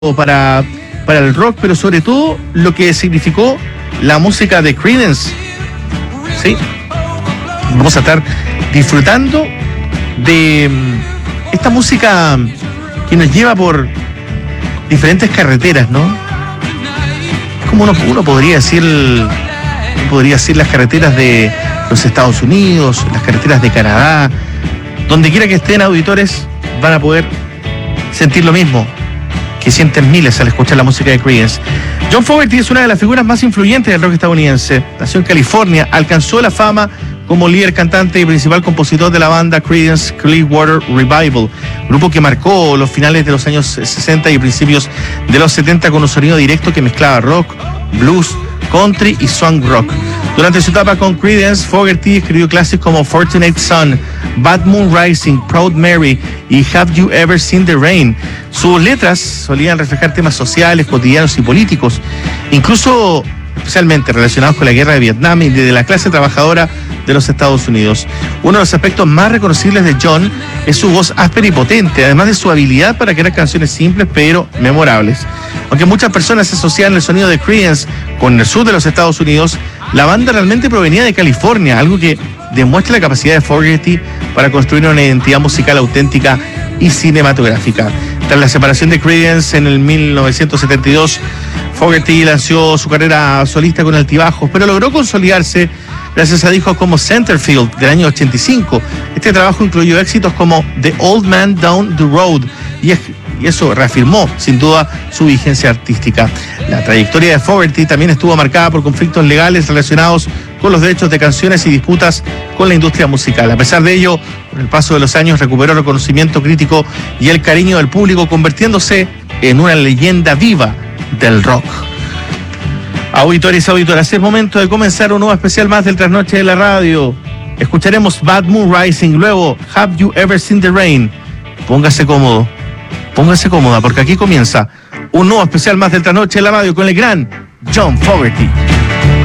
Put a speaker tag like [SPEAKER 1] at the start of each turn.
[SPEAKER 1] para el rock, pero sobre todo lo que significó la música de Creedence. ¿Sí? Vamos a estar disfrutando de esta música que nos lleva por diferentes carreteras, ¿no? Como uno podría decir las carreteras de los Estados Unidos, las carreteras de Canadá, donde quiera que estén auditores van a poder sentir lo mismo que sienten miles al escuchar la música de Creedence. John Fogerty es una de las figuras más influyentes del rock estadounidense. Nació en California, alcanzó la fama como líder, cantante y principal compositor de la banda Creedence Clearwater Revival, grupo que marcó los finales de los años 60 y principios de los 70 con un sonido directo que mezclaba rock, blues, country y swing rock. Durante su etapa con Creedence, Fogerty escribió clásicos como Fortunate Son, Bad Moon Rising, Proud Mary y Have You Ever Seen the Rain. Sus letras solían reflejar temas sociales, cotidianos y políticos, incluso especialmente relacionados con la guerra de Vietnam y de la clase trabajadora de los Estados Unidos. Uno de los aspectos más reconocibles de John es su voz áspera y potente, además de su habilidad para crear canciones simples pero memorables. Aunque muchas personas asocian el sonido de Creedence con el sur de los Estados Unidos, la banda realmente provenía de California, algo que demuestra la capacidad de Fogerty para construir una identidad musical auténtica y cinematográfica. Tras la separación de Creedence en el 1972, Fogerty lanzó su carrera solista con altibajos, pero logró consolidarse gracias a discos como Centerfield del año 85. Este trabajo incluyó éxitos como The Old Man Down the Road y eso reafirmó sin duda su vigencia artística. La trayectoria de Fogerty también estuvo marcada por conflictos legales relacionados con los derechos de canciones y disputas con la industria musical. A pesar de ello, con el paso de los años recuperó el reconocimiento crítico y el cariño del público, convirtiéndose en una leyenda viva del rock. Auditores y auditoras, es momento de comenzar un nuevo especial más del Trasnoche de la Radio. Escucharemos Bad Moon Rising, luego Have You Ever Seen the Rain. Póngase cómodo, póngase cómoda, porque aquí comienza un nuevo especial más del Trasnoche de la Radio con el gran John Fogerty.